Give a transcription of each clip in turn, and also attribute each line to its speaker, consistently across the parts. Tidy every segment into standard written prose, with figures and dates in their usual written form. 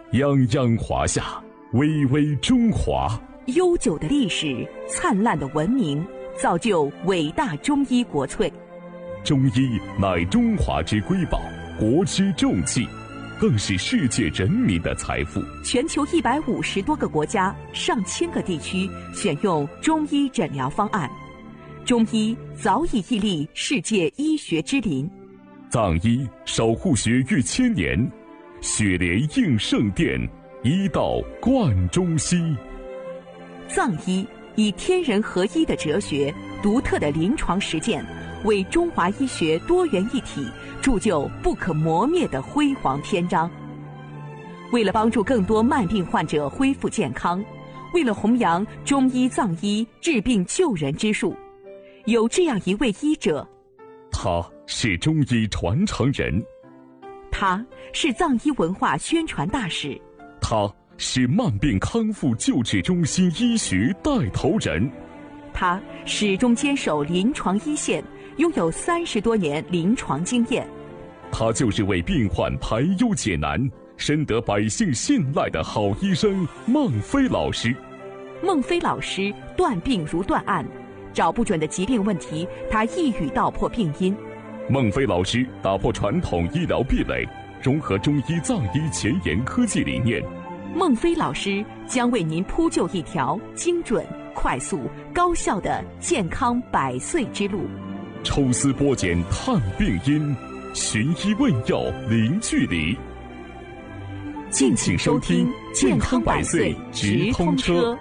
Speaker 1: 泱泱华夏，巍巍中华。
Speaker 2: 悠久的历史，灿烂的文明，造就伟大中医国粹。
Speaker 1: 中医乃中华之瑰宝，国之重器，更是世界人民的财富。
Speaker 2: 全球150多个国家、上千个地区选用中医诊疗方案，中医早已屹立世界医学之林。
Speaker 1: 藏医守护血域千年，血莲应圣殿，医道贯中西。
Speaker 2: 藏医以天人合一的哲学、独特的临床实践，为中华医学多元一体铸就不可磨灭的辉煌篇章。为了帮助更多慢病患者恢复健康，为了弘扬中医藏医治病救人之术，有这样一位医者，
Speaker 1: 他是中医传承人，
Speaker 2: 他是藏医文化宣传大使，
Speaker 1: 他是慢病康复救治中心医学带头人，
Speaker 2: 他始终坚守临床一线，拥有30多年临床经验。
Speaker 1: 他就是为病患排忧解难，深得百姓信赖的好医生孟非老师。
Speaker 2: 孟非老师断病如断案，找不准的疾病问题，他一语道破病因。
Speaker 1: 孟非老师打破传统医疗壁垒，融合中医藏医前沿科技理念。
Speaker 2: 孟非老师将为您铺就一条精准、快速、高效的健康100岁之路。
Speaker 1: 抽丝剥茧探病因，寻医问药零距离。敬请收听《健康100岁直通车》。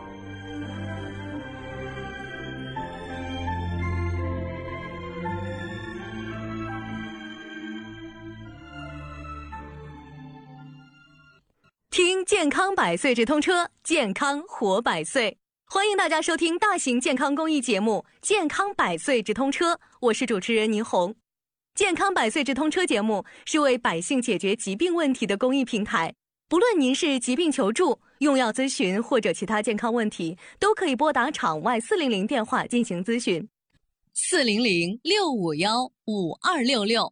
Speaker 3: 听健康100岁直通车，健康活100岁。欢迎大家收听大型健康公益节目《健康100岁直通车》，我是主持人倪红。健康100岁直通车节目是为百姓解决疾病问题的公益平台，不论您是疾病求助、用药咨询或者其他健康问题，都可以拨打场外400电话进行咨询。400-651-5266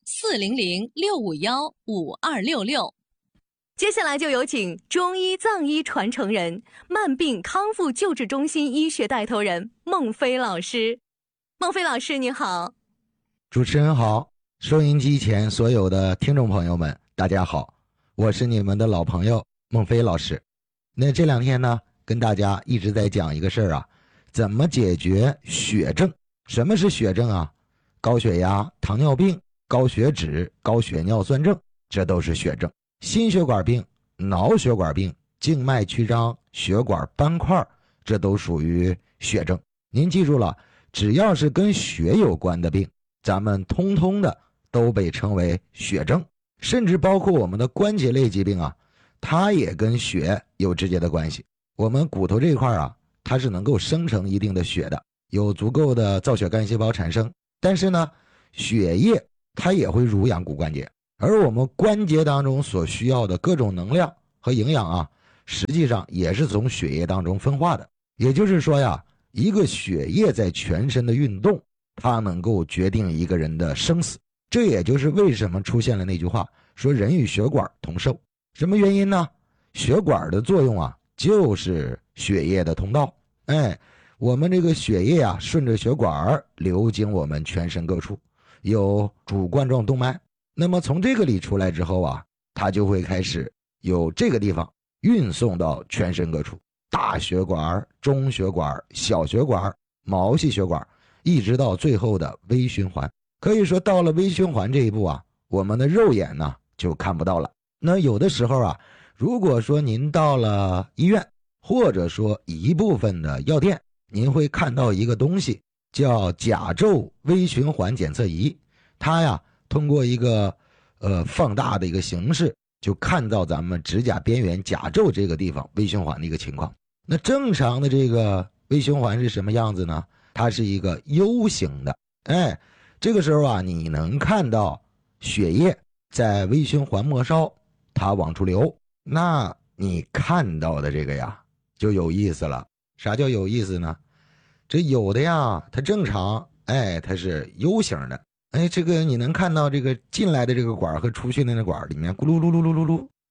Speaker 3: 400-651-5266。接下来就有请中医藏医传承人、慢病康复救治中心医学带头人孟非老师。孟非老师你好。
Speaker 4: 主持人好，收音机前所有的听众朋友们大家好，我是你们的老朋友孟非老师。那这2天呢，跟大家一直在讲一个事儿啊，怎么解决血症。什么是血症啊？高血压、糖尿病、高血脂、高血尿酸症，这都是血症。心血管病、脑血管病、静脉曲张、血管斑块，这都属于血症。您记住了，只要是跟血有关的病，咱们通通的都被称为血症。甚至包括我们的关节类疾病啊，它也跟血有直接的关系。我们骨头这一块啊，它是能够生成一定的血的，有足够的造血干细胞产生，但是呢，血液它也会濡养骨关节。而我们关节当中所需要的各种能量和营养啊，实际上也是从血液当中分化的。也就是说呀，一个血液在全身的运动，它能够决定一个人的生死。这也就是为什么出现了那句话，说人与血管同寿。什么原因呢？血管的作用啊，就是血液的通道。我们这个血液啊，顺着血管流经我们全身各处，有主冠状动脉。那么从这个里出来之后啊，它就会开始由这个地方运送到全身各处，大血管、中血管、小血管、毛细血管，一直到最后的微循环。可以说到了微循环这一步啊，我们的肉眼呢就看不到了。那有的时候啊，如果说您到了医院，或者说一部分的药店，您会看到一个东西叫甲胄微循环检测仪。它呀通过一个放大的一个形式，就看到咱们指甲边缘甲胄这个地方微循环的一个情况。那正常的这个微循环是什么样子呢？它是一个 U 型的。这个时候啊，你能看到血液在微循环末梢它往出流，那你看到的这个呀就有意思了。啥叫有意思呢？这有的呀它正常，它是 U 型的，这个你能看到这个进来的这个管和出去的那管里面咕噜噜噜噜噜噜，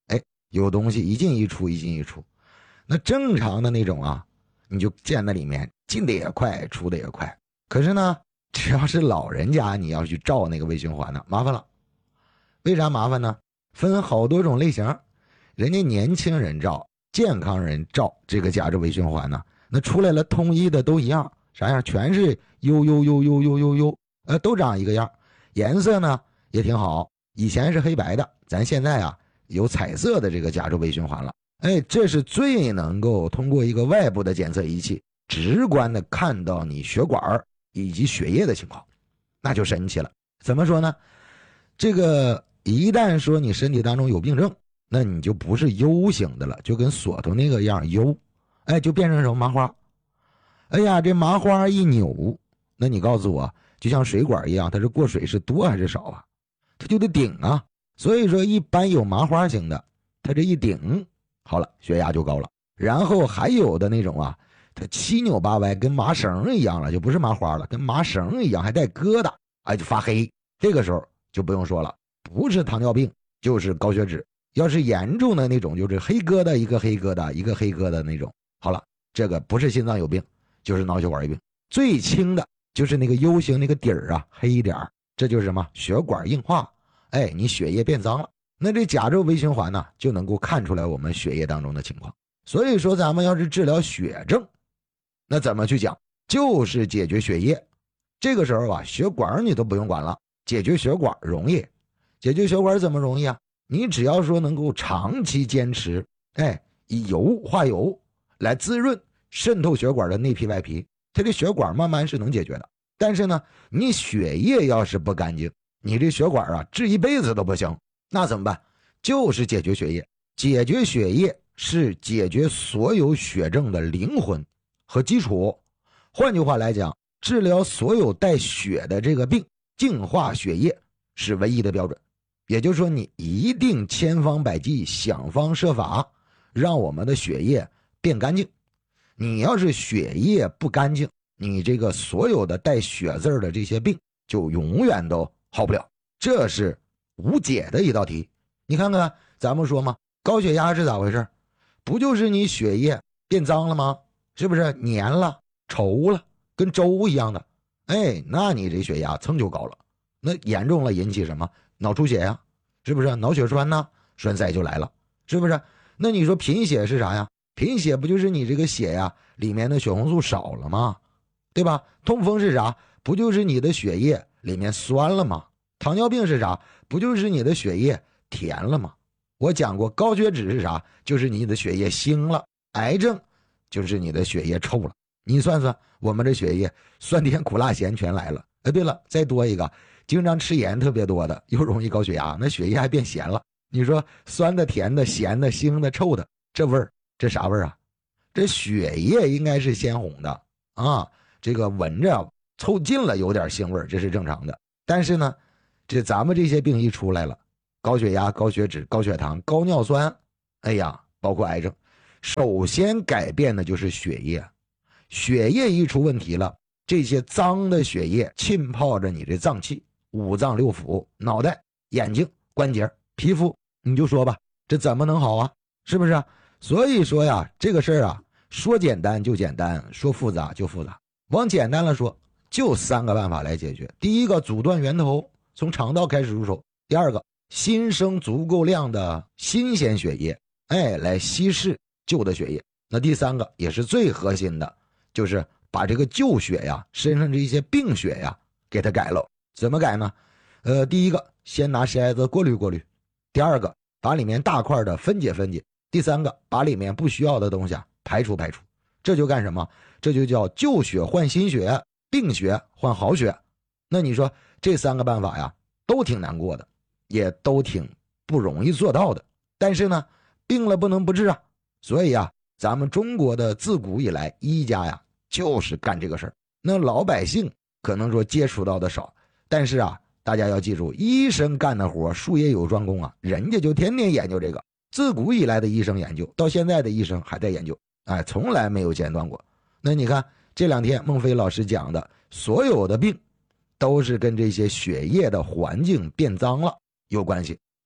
Speaker 4: 有东西一进一出，一进一出。那正常的那种啊，你就见那里面进的也快，出的也快。可是呢，只要是老人家，你要去照那个微循环呢，麻烦了。为啥麻烦呢？分好多种类型，人家年轻人照、健康人照这个甲状微循环呢，那出来了统一的都一样，啥样？全是呦，都长一个样，颜色呢也挺好。以前是黑白的，咱现在啊有彩色的这个甲状微循环了。这是最能够通过一个外部的检测仪器，直观的看到你血管以及血液的情况，那就神奇了。怎么说呢？这个一旦说你身体当中有病症，那你就不是 U 型的了，就跟锁头那个样 U， 就变成什么麻花。这麻花一扭，那你告诉我，就像水管一样，它是过水是多还是少啊？它就得顶啊。所以说一般有麻花型的，它这一顶好了，血压就高了。然后还有的那种啊，它七扭八歪，跟麻绳一样了，就不是麻花了，跟麻绳一样，还带疙瘩，就发黑。这个时候就不用说了，不是糖尿病就是高血脂。要是严重的那种，就是黑疙瘩一个黑疙瘩一个黑疙瘩那种，好了，这个不是心脏有病，就是脑血管有病。最轻的就是那个 U 型那个底儿啊黑一点，这就是什么？血管硬化。你血液变脏了。那这甲状微循环呢，就能够看出来我们血液当中的情况。所以说咱们要是治疗血症，那怎么去讲？就是解决血液。这个时候啊，血管你都不用管了，解决血管容易。解决血管怎么容易啊？你只要说能够长期坚持，以油化油来滋润渗透血管的内皮外皮，它这血管慢慢是能解决的。但是呢，你血液要是不干净，你这血管啊治一辈子都不行。那怎么办？就是解决血液。解决血液是解决所有血症的灵魂和基础。换句话来讲，治疗所有带血的这个病，净化血液是唯一的标准。也就是说，你一定千方百计想方设法让我们的血液变干净。你要是血液不干净，你这个所有的带血字的这些病就永远都好不了。这是无解的一道题。你看看咱们说嘛，高血压是咋回事？不就是你血液变脏了吗？是不是黏了稠了跟粥一样的？那你这血压蹭就高了。那严重了引起什么？脑出血呀，是不是？脑血栓呢，栓塞就来了，是不是？那你说贫血是啥呀？贫血不就是你这个血呀里面的血红素少了吗？对吧？痛风是啥？不就是你的血液里面酸了吗？糖尿病是啥？不就是你的血液甜了吗？我讲过，高血脂是啥？就是你的血液腥了。癌症就是你的血液臭了。你算算，我们这血液酸甜苦辣咸全来了。对了，再多一个，经常吃盐特别多的又容易高血压，那血液还变咸了。你说酸的、甜的、咸的、腥的、臭的，这味儿，这啥味儿啊？这血液应该是鲜红的啊，这个闻着凑近了有点腥味儿，这是正常的。但是呢，这咱们这些病一出来了，高血压、高血脂、高血糖、高尿酸，包括癌症，首先改变的就是血液。血液一出问题了，这些脏的血液浸泡着你这脏器、五脏六腑、脑袋、眼睛、关节、皮肤，你就说吧，这怎么能好啊？是不是啊？所以说呀，这个事儿啊，说简单就简单，说复杂就复杂。往简单了说，就3个办法来解决。第一个，阻断源头，从肠道开始入手。第二个，新生足够量的新鲜血液，来稀释旧的血液。那第三个也是最核心的，就是把这个旧血呀，身上这一些病血呀，给它改了。怎么改呢？第一个，先拿筛子过滤过滤。第二个，把里面大块的分解分解。第三个，把里面不需要的东西排除排除。这就干什么？这就叫旧血换新血，病血换好血。那你说这3个办法呀，都挺难过的，也都挺不容易做到的。但是呢，病了不能不治啊。所以啊，咱们中国的自古以来医家呀，就是干这个事儿。那老百姓可能说接触到的少，但是啊，大家要记住，医生干的活术业有专攻啊，人家就天天研究这个。自古以来的医生研究，到现在的医生还在研究，从来没有间断过。那你看这2天孟非老师讲的所有的病，都是跟这些血液的环境变脏了有关系。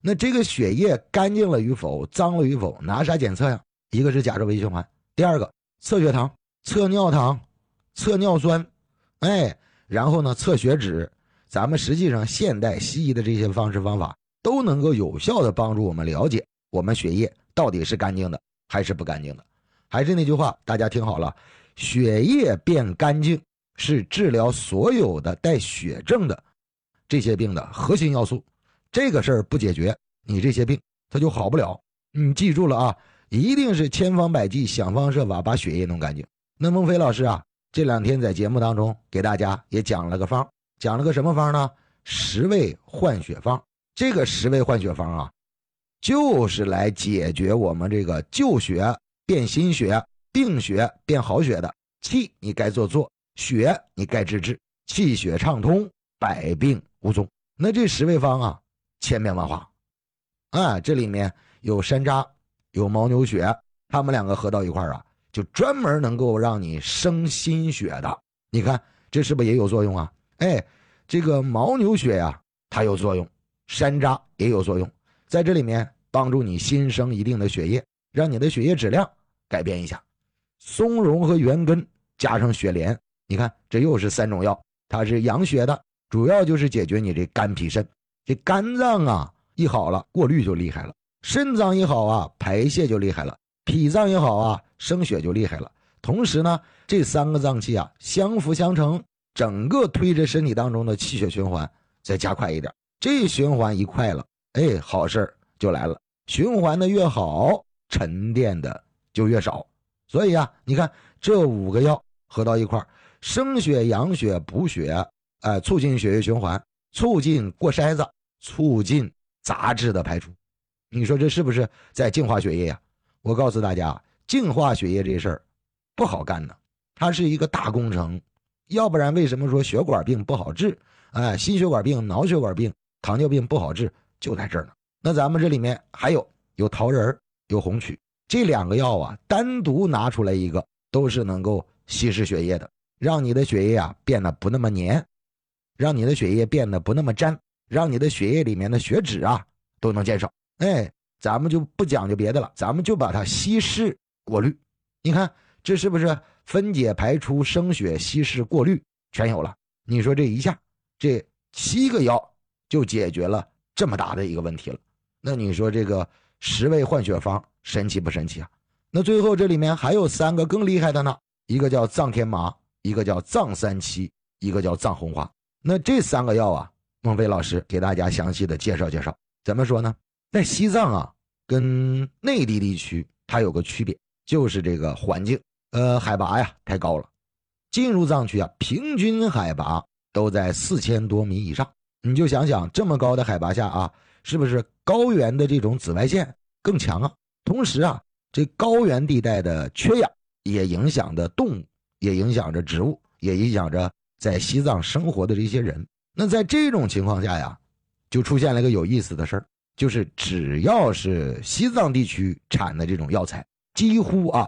Speaker 4: 那这个血液干净了与否，脏了与否，拿啥检测呀？一个是甲状微循环，第二个测血糖、测尿糖、测尿酸，然后呢测血脂。咱们实际上现代西医的这些方式方法都能够有效的帮助我们了解我们血液到底是干净的还是不干净的。还是那句话，大家听好了，血液变干净是治疗所有的带血症的这些病的核心要素。这个事儿不解决，你这些病它就好不了。你记住了啊，一定是千方百计想方设法把血液弄干净。那孟非老师啊，这2天在节目当中给大家也讲了个方，讲了个什么方呢？10味换血方。这个10味换血方啊，就是来解决我们这个旧血变新血、病血变好血的。气你该做，血你该治，气血畅通，百病无踪。那这10味方啊，千变万化啊，这里面有山楂，有牦牛血，他们2个合到一块儿啊，就专门能够让你生新血的。你看这是不是也有作用啊？这个牦牛血呀，它有作用，山楂也有作用，在这里面帮助你新生一定的血液，让你的血液质量改变一下。松茸和元根加上雪莲，你看这又是3种药，它是养血的，主要就是解决你这肝脾肾。这肝脏啊一好了，过滤就厉害了；肾脏一好啊，排泄就厉害了；脾脏一好啊，生血就厉害了。同时呢，这3个脏器啊相辅相成，整个推着身体当中的气血循环再加快一点。这循环一快了，好事就来了。循环的越好，沉淀的就越少。所以啊，你看这5个药合到一块儿，生血、养血、补血，促进血液循环，促进过筛子，促进杂质的排出。你说这是不是在净化血液呀？我告诉大家，净化血液这事儿不好干的，它是一个大工程。要不然为什么说血管病不好治？心血管病、脑血管病、糖尿病不好治，就在这儿呢。那咱们这里面还有桃仁，有红曲，这2个药啊，单独拿出来一个，都是能够稀释血液的，让你的血液啊变得不那么黏，让你的血液变得不那么粘，让你的血液里面的血脂啊都能减少。咱们就不讲究别的了，咱们就把它稀释过滤。你看这是不是分解排出生血稀释过滤全有了？你说这一下这7个药就解决了这么大的一个问题了。那你说这个10味换血方神奇不神奇啊？那最后这里面还有3个更厉害的呢，一个叫藏天麻，一个叫藏三七，一个叫藏红花。那这3个药啊，孟非老师给大家详细的介绍介绍。怎么说呢？在西藏啊跟内地地区它有个区别，就是这个环境海拔呀太高了。进入藏区啊，平均海拔都在4000多米以上。你就想想这么高的海拔下啊，是不是高原的这种紫外线更强啊？同时啊，这高原地带的缺氧也影响着动物，也影响着植物，也影响着在西藏生活的这些人。那在这种情况下呀，就出现了一个有意思的事儿，就是只要是西藏地区产的这种药材，几乎啊